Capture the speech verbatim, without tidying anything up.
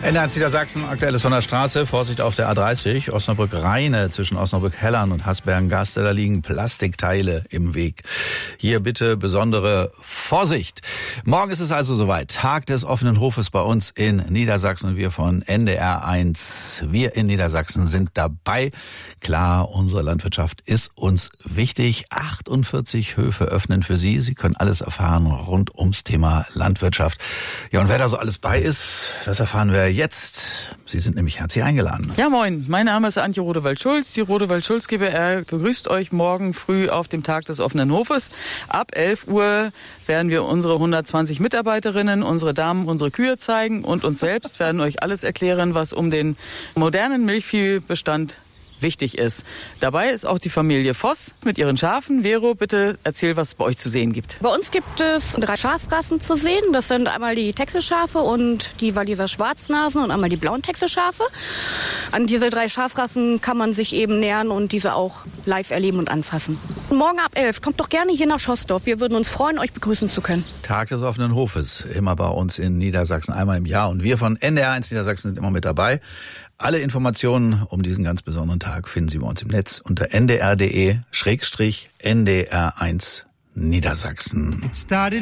N R Niedersachsen, aktuelles von der Straße. Vorsicht auf der A dreißig, Osnabrück-Rheine, zwischen Osnabrück-Hellern und Hasbergen-Gaste. Da liegen Plastikteile im Weg. Hier bitte besondere Vorsicht. Morgen ist es also soweit. Tag des offenen Hofes bei uns in Niedersachsen und wir von N D R eins. Wir in Niedersachsen sind dabei. Klar, unsere Landwirtschaft ist uns wichtig. achtundvierzig Höfe öffnen für Sie. Sie können alles erfahren rund ums Thema Landwirtschaft. Ja, und wer da so alles bei ist, das erfahren wir jetzt. Sie sind nämlich herzlich eingeladen. Ja, moin. Mein Name ist Antje Rodewald-Schulz. Die Rodewald-Schulz G b R begrüßt euch morgen früh auf dem Tag des offenen Hofes. Ab elf Uhr werden wir unsere hundertzwanzig Mitarbeiterinnen, unsere Damen, unsere Kühe zeigen und uns selbst werden euch alles erklären, was um den modernen Milchviehbestand wichtig ist. Dabei ist auch die Familie Voss mit ihren Schafen. Vero, bitte erzähl, was es bei euch zu sehen gibt. Bei uns gibt es drei Schafrassen zu sehen. Das sind einmal die Texelschafe und die Walliser Schwarznasen und einmal die blauen Texelschafe. An diese drei Schafrassen kann man sich eben nähern und diese auch live erleben und anfassen. Morgen ab elf, kommt doch gerne hier nach Schoßdorf. Wir würden uns freuen, euch begrüßen zu können. Tag des offenen Hofes, immer bei uns in Niedersachsen, einmal im Jahr. Und wir von N D R eins Niedersachsen sind immer mit dabei. Alle Informationen um diesen ganz besonderen Tag finden Sie bei uns im Netz unter n d r punkt d e schrägstrich N D R eins Niedersachsen.